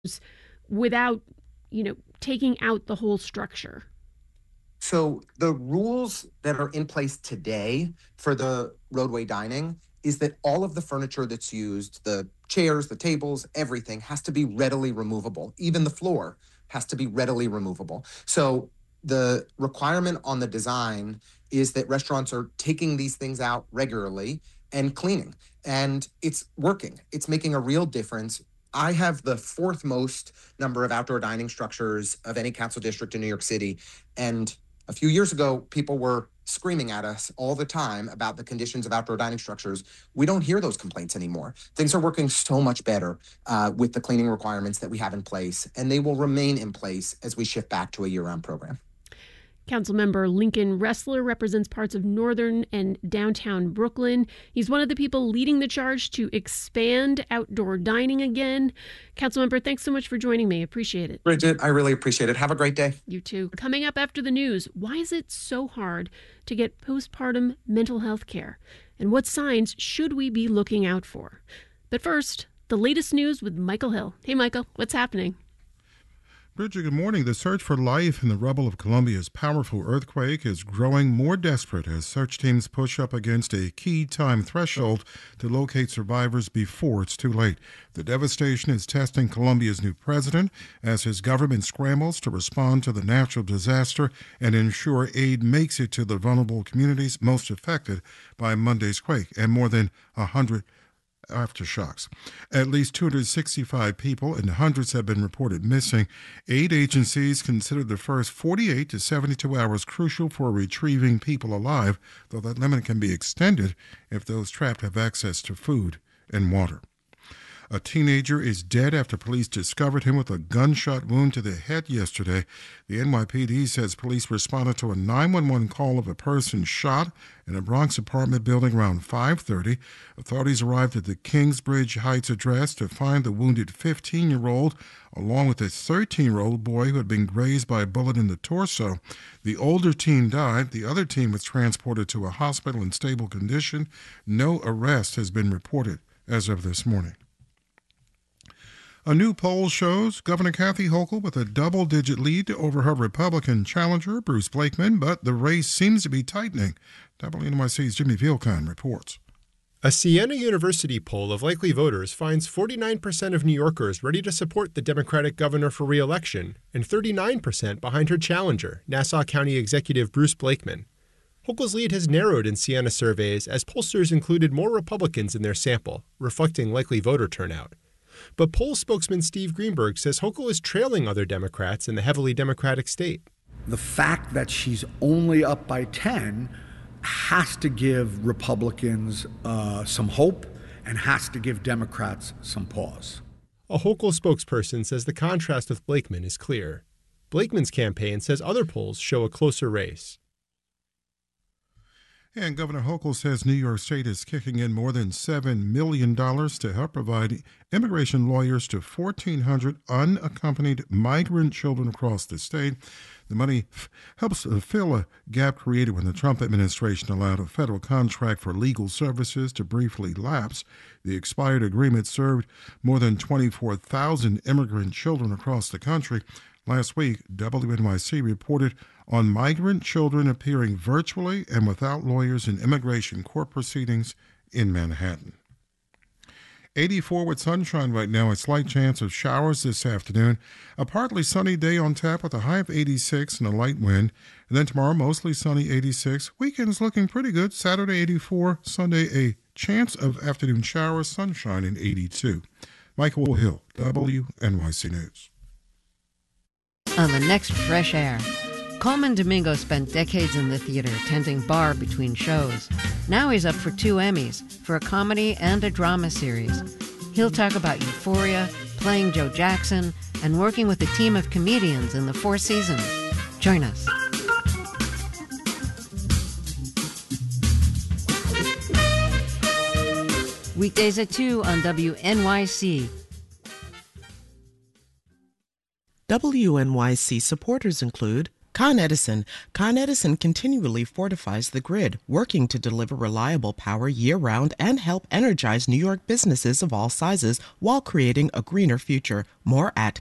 without, taking out the whole structure? So the rules that are in place today for the roadway dining is that all of the furniture that's used, the chairs, the tables, everything has to be readily removable. Even the floor has to be readily removable. So the requirement on the design is that restaurants are taking these things out regularly and cleaning. And it's working. It's making a real difference. I have the fourth most number of outdoor dining structures of any council district in New York City. And a few years ago, people were screaming at us all the time about the conditions of outdoor dining structures. We don't hear those complaints anymore. Things are working so much better with the cleaning requirements that we have in place, and they will remain in place as we shift back to a year-round program. Councilmember Lincoln Ressler represents parts of northern and downtown Brooklyn. He's one of the people leading the charge to expand outdoor dining again. Councilmember, thanks so much for joining me. Appreciate it. Bridget, I really appreciate it. Have a great day. You too. Coming up after the news, why is it so hard to get postpartum mental health care? And what signs should we be looking out for? But first, the latest news with Michael Hill. Hey, Michael, what's happening? Bridget, good morning. The search for life in the rubble of Colombia's powerful earthquake is growing more desperate as search teams push up against a key time threshold to locate survivors before it's too late. The devastation is testing Colombia's new president as his government scrambles to respond to the natural disaster and ensure aid makes it to the vulnerable communities most affected by Monday's quake, and more than 100 aftershocks. At least 265 people and hundreds have been reported missing. Aid agencies consider the first 48 to 72 hours crucial for retrieving people alive, though that limit can be extended if those trapped have access to food and water. A teenager is dead after police discovered him with a gunshot wound to the head yesterday. The NYPD says police responded to a 911 call of a person shot in a Bronx apartment building around 5:30. Authorities arrived at the Kingsbridge Heights address to find the wounded 15-year-old along with a 13-year-old boy who had been grazed by a bullet in the torso. The older teen died. The other teen was transported to a hospital in stable condition. No arrest has been reported as of this morning. A new poll shows Governor Kathy Hochul with a double-digit lead over her Republican challenger, Bruce Blakeman, but the race seems to be tightening. WNYC's Jimmy Vielkan reports. A Siena University poll of likely voters finds 49% of New Yorkers ready to support the Democratic governor for re-election and 39% behind her challenger, Nassau County Executive Bruce Blakeman. Hochul's lead has narrowed in Siena surveys as pollsters included more Republicans in their sample, reflecting likely voter turnout. But poll spokesman Steve Greenberg says Hochul is trailing other Democrats in the heavily Democratic state. The fact that she's only up by 10 has to give Republicans some hope and has to give Democrats some pause. A Hochul spokesperson says the contrast with Blakeman is clear. Blakeman's campaign says other polls show a closer race. And Governor Hochul says New York State is kicking in more than $7 million to help provide immigration lawyers to 1,400 unaccompanied migrant children across the state. The money helps fill a gap created when the Trump administration allowed a federal contract for legal services to briefly lapse. The expired agreement served more than 24,000 immigrant children across the country. Last week, WNYC reported on migrant children appearing virtually and without lawyers in immigration court proceedings in Manhattan. 84 with sunshine right now, a slight chance of showers this afternoon. A partly sunny day on tap with a high of 86 and a light wind. And then tomorrow, mostly sunny, 86. Weekend's looking pretty good. Saturday, 84. Sunday, a chance of afternoon showers, sunshine in 82. Michael Hill, WNYC News. On the next Fresh Air, Coleman Domingo spent decades in the theater tending bar between shows. Now he's up for 2 Emmys for a comedy and a drama series. He'll talk about Euphoria, playing Joe Jackson, and working with a team of comedians in the Four Seasons. Join us. Weekdays at 2 on WNYC. WNYC supporters include Con Edison. Con Edison continually fortifies the grid, working to deliver reliable power year-round and help energize New York businesses of all sizes while creating a greener future. More at